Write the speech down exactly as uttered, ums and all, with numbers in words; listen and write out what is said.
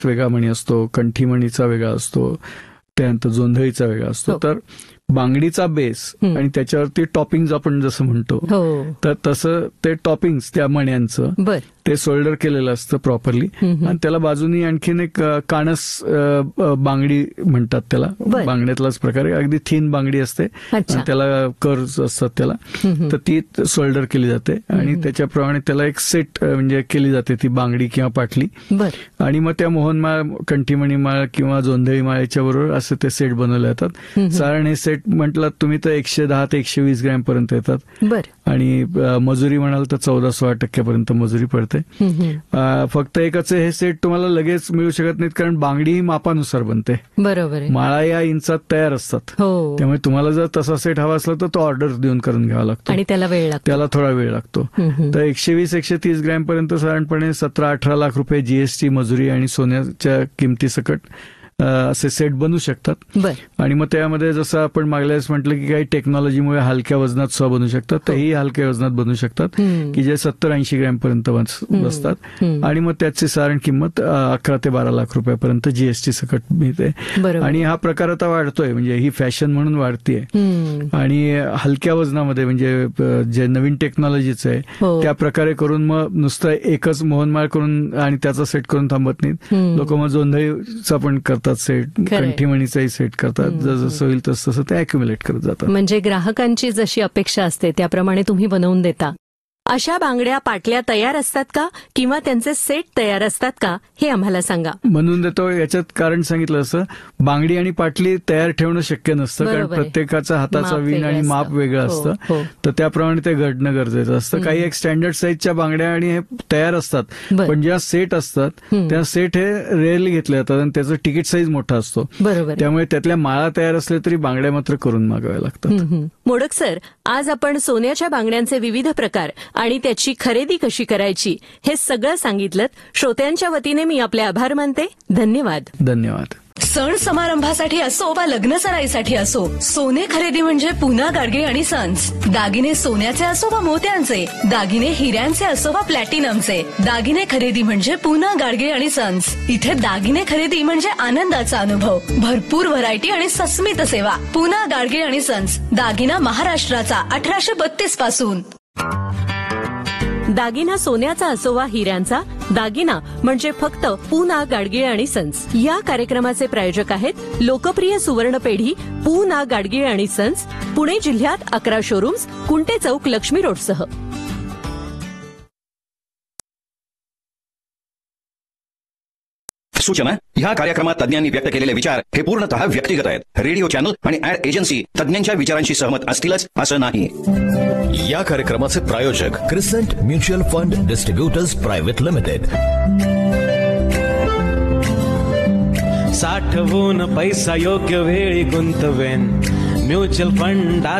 वेगळा मणी असतो, कंठी मणीचा वेगळा असतो, त्यानंतर जोंधळीचा वेगळा असतो. तर बांगडीचा बेस आणि त्याच्यावरती टॉपिंग्स आपण जसं म्हणतो, तर तसं ते टॉपिंग्स त्या मण्यांचं ते सोल्डर केलेलं असतं प्रॉपरली. आणि त्याला बाजूनी आणखीन एक काणस बांगडी म्हणतात त्याला, बांगड्यातलाच प्रकारे अगदी थीन बांगडी असते आणि त्याला कर्व्स असतात त्याला, तर ती सोल्डर केली जाते आणि त्याच्याप्रमाणे त्याला एक सेट म्हणजे केली जाते ती बांगडी किंवा पाटली. आणि मग त्या मोहनमाळ, कंठीमणी माळ किंवा जोंधळी माळेच्या बरोबर असे ते सेट बनवले जातात. साधारण हे सेट म्हटलं तुम्ही तर एकशे दहा ते एकशे वीस ग्रॅम पर्यंत येतात. आणि मजुरी म्हणाल तर चौदा सोळा टक्क्यापर्यंत मजुरी पडते. फक्त एकच हे सेट तुम्हाला लगेच मिळू शकत नाहीत, कारण बांगडी ही मापानुसार बनते. बरोबर. माळा या इंचात तयार असतात, त्यामुळे तुम्हाला जर तसा सेट हवा असला तर तो ऑर्डर देऊन करून घ्यावा लागतो आणि त्याला वेळ लागतो, त्याला थोडा वेळ लागतो. तर एकशे वीस एकशे तीस ग्रॅम पर्यंत साधारणपणे सतरा अठरा लाख रुपये जीएसटी, मजुरी आणि सोन्याच्या किमती सकट असे सेट बनू शकतात. आणि मग त्यामध्ये जसं आपण मागल्या वेळेस म्हटलं की काही टेक्नॉलॉजीमुळे हलक्या वजनात सुद्धा बनू शकतात, तेही हलक्या वजनात बनू शकतात की जे सत्तर ऐंशी ग्रॅम पर्यंत बसतात. आणि मग त्याची साधारण किंमत अकरा ते बारा लाख रुपयापर्यंत जीएसटी सकट मिळते. आणि हा प्रकार आता वाढतोय, म्हणजे ही फॅशन म्हणून वाढतीये. आणि हलक्या वजनामध्ये म्हणजे जे नवीन टेक्नॉलॉजीच आहे त्या प्रकारे करून मग नुसतं एकच मोहनमाळ करून आणि त्याचा सेट करून थांबत नाहीत लोक, मग जोंधळीचा पण करतात सेट, कंठीमणीचाही सेट करतात. जसं होईल तसं तसं ते अॅक्युम्युलेट करत जातात. म्हणजे ग्राहकांची जशी अपेक्षा असते त्याप्रमाणे तुम्ही बनवून देता. अशा बांगड्या, पाटल्या तयार असतात का किंवा त्यांचे सेट तयार असतात का हे आम्हाला सांगा. म्हणून देतो याच्यात कारण सांगितलं असं, बांगडी आणि पाटली तयार ठेवणं शक्य नसतं, कारण प्रत्येकाचा हाताचा विण आणि माप वेगळं असतं, तर त्याप्रमाणे ते घडणं गरजेचं असतं. काही एक स्टँडर्ड साईजच्या बांगड्या आणि हे तयार असतात, पण ज्या सेट असतात त्या सेट हे रेअरली घेतले जातात आणि त्याचं तिकीट साईज मोठा असतो. त्यामुळे त्यातल्या माळा तयार असले तरी बांगड्या मात्र करून मागाव्या लागतात. मोडक सर, आज आपण सोन्याच्या बांगड्यांचे विविध प्रकार आणि त्याची खरेदी कशी करायची हे सगळं सांगितलं. श्रोत्यांच्या वतीने मी आपले आभार मानते. धन्यवाद. धन्यवाद. सण समारंभासाठी असो वा लग्न सराईसाठी असो, सोने खरेदी म्हणजे पुना गाडगे आणि सन्स. दागिने सोन्याचे असो वा मोत्यांचे, दागिने हिऱ्यांचे असो वा प्लॅटिनमचे, दागिने खरेदी म्हणजे पुना गाडगे आणि सन्स. इथे दागिने खरेदी म्हणजे आनंदाचा अनुभव, भरपूर व्हरायटी आणि सस्मित सेवा. पुना गाडगे आणि सन्स, दागिना महाराष्ट्राचा अठराशे बत्तीस पासून. दागिना सोन्याचा असो वा हिऱ्यांचा, दागिना म्हणजे फक्त पूना गाडगे आणि सन्स. या कार्यक्रमाचे प्रायोजक आहेत लोकप्रिय सुवर्ण पेढी पूना गाडगे आणि सन्स, पुणे जिल्ह्यात अकरा शोरूम्स, कुंटे चौक, लक्ष्मी रोडसह. सूचना: ह्या कार्यक्रमात तज्ञांनी व्यक्त केलेले विचार हे पूर्णतः व्यक्तिगत आहेत. रेडिओ चॅनल आणि ऍड एजन्सी तज्ञांच्या विचारांशी सहमत असतीलच असं नाही. या कार्यक्रमाचे प्रायोजक crescent mutual fund distributors private limited. साठवून पैसा योग्य वेळी गुंतवेन म्युच्युअल फंड